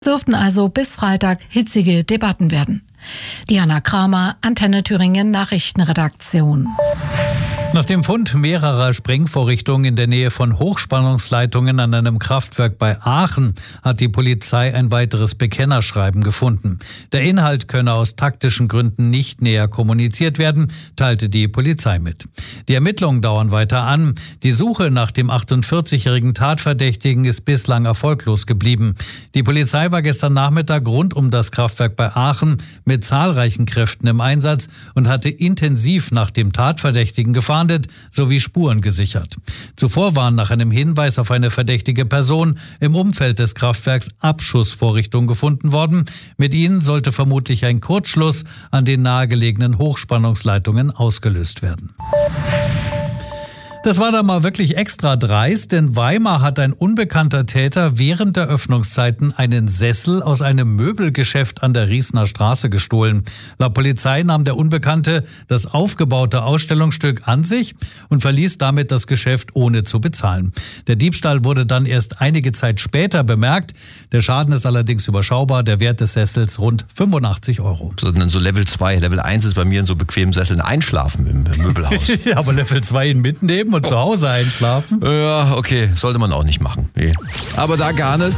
Dürften also bis Freitag hitzige Debatten werden. Diana Kramer, Antenne Thüringen Nachrichtenredaktion. Nach dem Fund mehrerer Sprengvorrichtungen in der Nähe von Hochspannungsleitungen an einem Kraftwerk bei Aachen hat die Polizei ein weiteres Bekennerschreiben gefunden. Der Inhalt könne aus taktischen Gründen nicht näher kommuniziert werden, teilte die Polizei mit. Die Ermittlungen dauern weiter an. Die Suche nach dem 48-jährigen Tatverdächtigen ist bislang erfolglos geblieben. Die Polizei war gestern Nachmittag rund um das Kraftwerk bei Aachen mit zahlreichen Kräften im Einsatz und hatte intensiv nach dem Tatverdächtigen gefahndet sowie Spuren gesichert. Zuvor waren nach einem Hinweis auf eine verdächtige Person im Umfeld des Kraftwerks Abschussvorrichtungen gefunden worden. Mit ihnen sollte vermutlich ein Kurzschluss an den nahegelegenen Hochspannungsleitungen ausgelöst werden. Das war da mal wirklich extra dreist, denn Weimar hat ein unbekannter Täter während der Öffnungszeiten einen Sessel aus einem Möbelgeschäft an der Riesner Straße gestohlen. Laut Polizei nahm der Unbekannte das aufgebaute Ausstellungsstück an sich und verließ damit das Geschäft ohne zu bezahlen. Der Diebstahl wurde dann erst einige Zeit später bemerkt. Der Schaden ist allerdings überschaubar, der Wert des Sessels rund 85 €. So Level 2, Level 1 ist bei mir in so bequemen Sesseln einschlafen im Möbelhaus. Ja, aber Level 2 ihn mitnehmen und zu Hause einschlafen? Ja, okay, sollte man auch nicht machen. Nee. Aber da gar nicht.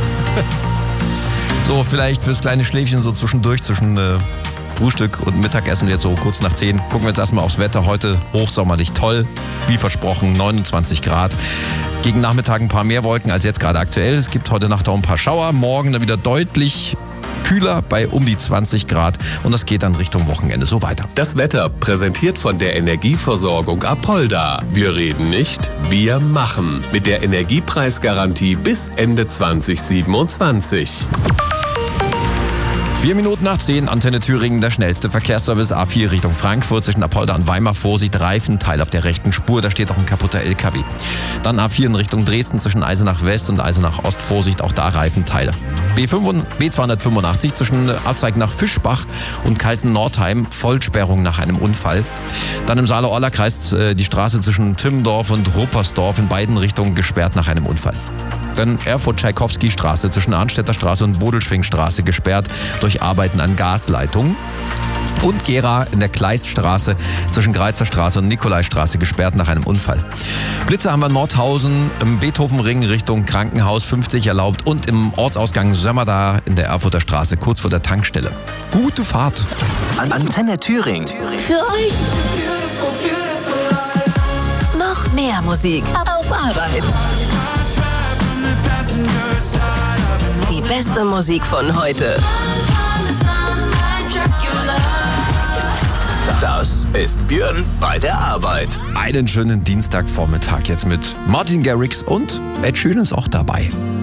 So, vielleicht fürs kleine Schläfchen so zwischendurch, zwischen Frühstück und Mittagessen, jetzt so kurz nach 10. Gucken wir jetzt erstmal aufs Wetter. Heute hochsommerlich toll, wie versprochen, 29 Grad. Gegen Nachmittag ein paar mehr Wolken als jetzt gerade aktuell. Es gibt heute Nacht auch ein paar Schauer. Morgen dann wieder deutlich kühler bei um die 20 Grad und das geht dann Richtung Wochenende so weiter. Das Wetter präsentiert von der Energieversorgung Apolda. Wir reden nicht, wir machen. Mit der Energiepreisgarantie bis Ende 2027. 4 Minuten nach 10, Antenne Thüringen, der schnellste Verkehrsservice A4 Richtung Frankfurt zwischen Apolda und Weimar. Vorsicht, Reifenteil auf der rechten Spur, da steht auch ein kaputter LKW. Dann A4 in Richtung Dresden zwischen Eisenach West und Eisenach Ost. Vorsicht, auch da Reifenteile. B285 zwischen Abzweig nach Fischbach und Kalten-Nordheim, Vollsperrung nach einem Unfall. Dann im Saale-Orla-Kreis die Straße zwischen Timmendorf und Ruppersdorf in beiden Richtungen gesperrt nach einem Unfall. Dann Erfurt-Tschaikowski-Straße zwischen Arnstädter Straße und Bodelschwingstraße gesperrt durch Arbeiten an Gasleitungen. Und Gera in der Kleiststraße zwischen Greizer Straße und Nikolaistraße gesperrt nach einem Unfall. Blitze haben wir in Nordhausen, im Beethovenring Richtung Krankenhaus 50 erlaubt und im Ortsausgang Sömmerda in der Erfurter Straße kurz vor der Tankstelle. Gute Fahrt. Antenne Thüringen. Für euch noch mehr Musik auf Arbeit. Die beste Musik von heute. Das ist Björn bei der Arbeit. Einen schönen Dienstagvormittag jetzt mit Martin Garrix und Ed Sheeran ist auch dabei.